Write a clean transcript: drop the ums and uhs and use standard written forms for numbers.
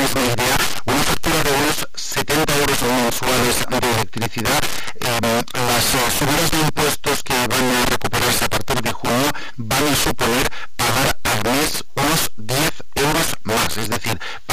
misma idea, una factura de unos 70 euros mensuales de electricidad. Las subidas de